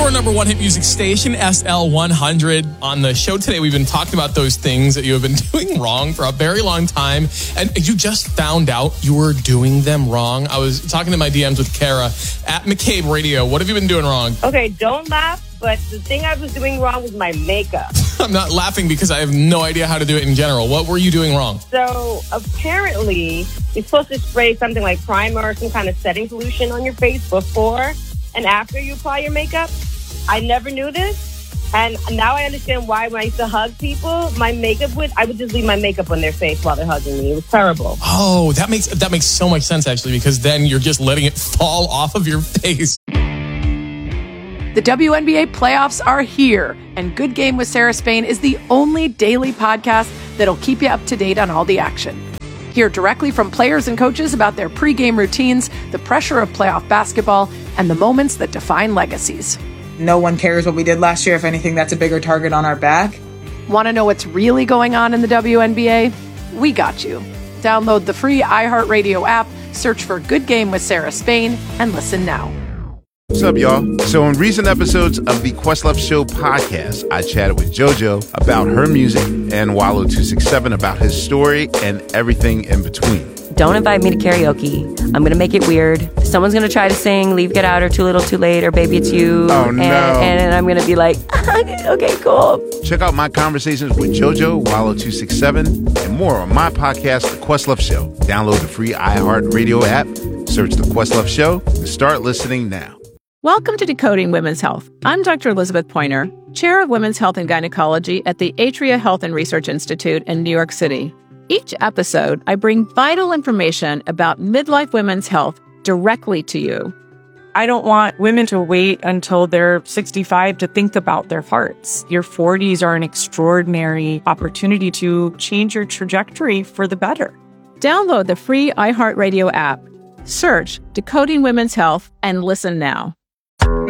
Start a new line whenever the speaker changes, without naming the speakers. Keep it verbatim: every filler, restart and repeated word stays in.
Your number one hit music station, S L one hundred. On the show today, we've been talking about those things that you have been doing wrong for a very long time. And you just found out you were doing them wrong. I was talking to my D Ms with Kara at McCabe Radio. What have you been doing wrong?
Okay, don't laugh, but the thing I was doing wrong was my makeup.
I'm not laughing because I have no idea how to do it in general. What were you doing wrong?
So apparently, you're supposed to spray something like primer or some kind of setting solution on your face before and after you apply your makeup. I never knew this, and now I understand why when I used to hug people, my makeup would, I would just leave my makeup on their face while they're hugging me. It was terrible.
Oh, that makes that makes so much sense, actually, because then you're just letting it fall off of your face.
The W N B A playoffs are here, and Good Game with Sarah Spain is the only daily podcast that'll keep you up to date on all the action. Hear directly from players and coaches about their pregame routines, the pressure of playoff basketball, and the moments that define legacies.
No one cares what we did last year. If anything, that's a bigger target on our back.
Want to know what's really going on in the W N B A? We got you. Download the free iHeartRadio app, search for Good Game with Sarah Spain, and listen now.
What's up, y'all? So in recent episodes of the Questlove Show podcast, I chatted with JoJo about her music and Wallow two sixty-seven about his story and everything in between.
Don't invite me to karaoke. I'm going to make it weird. Someone's going to try to sing Leave, Get Out, or Too Little, Too Late, or Baby It's You.
Oh, no.
And, and I'm going to be like, okay, cool.
Check out my conversations with JoJo, Wallow two sixty-seven, and more on my podcast, The Questlove Show. Download the free iHeartRadio app, search The Questlove Show, and start listening now.
Welcome to Decoding Women's Health. I'm Doctor Elizabeth Pointer, Chair of Women's Health and Gynecology at the Atria Health and Research Institute in New York City. Each episode, I bring vital information about midlife women's health directly to you.
I don't want women to wait until they're sixty-five to think about their hearts. Your forties are an extraordinary opportunity to change your trajectory for the better.
Download the free iHeartRadio app. Search Decoding Women's Health and listen now.